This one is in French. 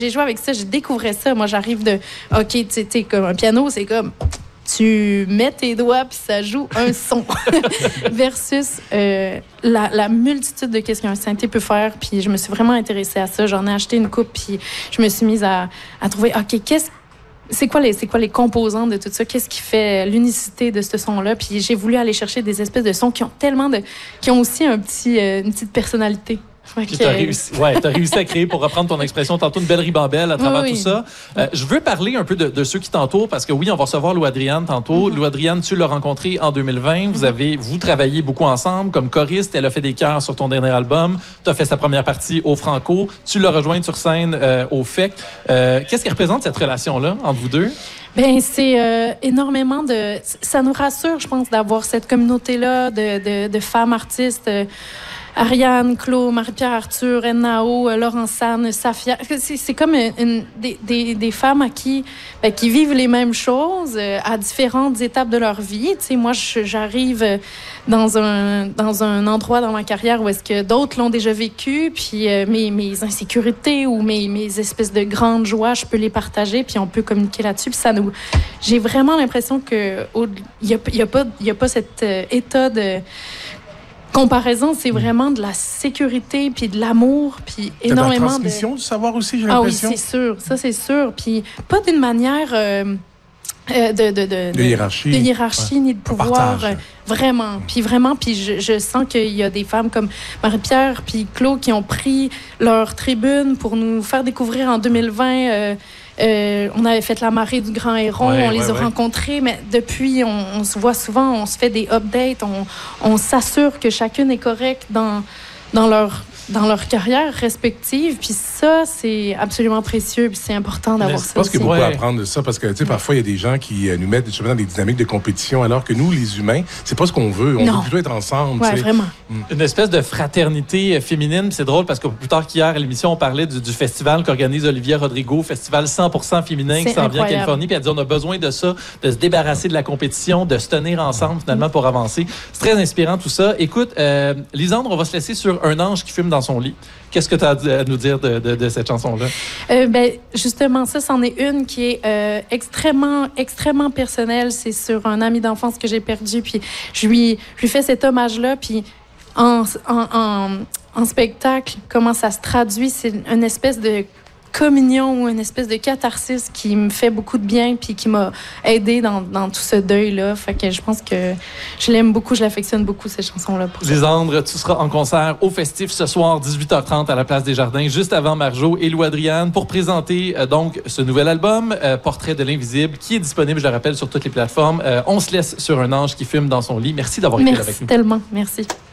J'ai joué avec ça, je découvrais ça. Moi, j'arrive de... OK, tu sais, comme un piano, c'est comme... Tu mets tes doigts puis ça joue un son. Versus la multitude de qu'est-ce qu'un synthé peut faire. Puis je me suis vraiment intéressée à ça. J'en ai acheté une coupe puis je me suis mise à trouver, OK, c'est quoi les composants de tout ça? Qu'est-ce qui fait l'unicité de ce son-là? Puis j'ai voulu aller chercher des espèces de sons qui ont aussi une petite personnalité. Puis t'as réussi à créer, pour reprendre ton expression tantôt, une belle ribambelle à travers tout ça. Je veux parler un peu de ceux qui t'entourent, parce que oui, on va recevoir Lou Adriane tantôt. Lou Adriane, tu l'as rencontrée en 2020. Vous travaillez beaucoup ensemble comme choriste. Elle a fait des chœurs sur ton dernier album. Tu as fait sa première partie au Franco. Tu l'as rejointe sur scène au FEC. Qu'est-ce qui représente cette relation-là entre vous deux? Ben c'est énormément de... Ça nous rassure, je pense, d'avoir cette communauté-là de femmes artistes... Ariane, Claude, Marie-Pierre Arthur, Nao, Laurence-Anne, Safia. C'est comme des femmes qui vivent les mêmes choses à différentes étapes de leur vie. Tu sais, moi, j'arrive dans un endroit dans ma carrière où est-ce que d'autres l'ont déjà vécu, puis mes insécurités ou mes espèces de grandes joies, je peux les partager, puis on peut communiquer là-dessus. Puis j'ai vraiment l'impression que il y a pas cet état de comparaison, c'est vraiment de la sécurité, puis de l'amour, puis énormément de... la transmission du savoir aussi, j'ai l'impression. Ah oui, c'est sûr. Ça, c'est sûr. Puis pas d'une manière de hiérarchie. De hiérarchie, ni de pouvoir. Vraiment. Puis je sens qu'il y a des femmes comme Marie-Pierre puis Claude qui ont pris leur tribune pour nous faire découvrir en 2020... on avait fait la marée du Grand Héron, on les a rencontrés, mais depuis, on se voit souvent, on se fait des updates, on s'assure que chacune est correcte dans leur carrière respective. Puis ça, c'est absolument précieux, puis c'est important d'avoir ça. Je pense qu'il y a beaucoup à apprendre de ça, parce que, tu sais, parfois, il y a des gens qui nous mettent justement dans des dynamiques de compétition, alors que nous, les humains, c'est pas ce qu'on veut. On veut plutôt être ensemble. Oui, vraiment. Une espèce de fraternité féminine. Puis c'est drôle, parce que plus tard qu'hier, à l'émission, on parlait du festival qu'organise Olivia Rodrigo, festival 100% féminin qui s'en vient en Californie. Puis elle dit, on a besoin de ça, de se débarrasser de la compétition, de se tenir ensemble, finalement, pour avancer. C'est très inspirant, tout ça. Écoute, Lisandre, on va se laisser sur Un ange qui fume dans son lit. Qu'est-ce que tu as à nous dire de cette chanson-là? Justement, ça, c'en est une qui est extrêmement, extrêmement personnelle. C'est sur un ami d'enfance que j'ai perdu. Puis je lui fais cet hommage-là. Puis en spectacle, comment ça se traduit, c'est une espèce de communion ou une espèce de catharsis qui me fait beaucoup de bien puis qui m'a aidée dans tout ce deuil-là. Fait que je pense que je l'aime beaucoup, je l'affectionne beaucoup, cette chanson-là. Lisandre, tu seras en concert au Festif ce soir, 18h30 à la Place des Jardins, juste avant Marjo et Lou Adriane, pour présenter donc ce nouvel album, Portrait de l'invisible, qui est disponible, je le rappelle, sur toutes les plateformes. On se laisse sur Un ange qui fume dans son lit. Merci d'avoir été avec nous. Merci tellement. Merci.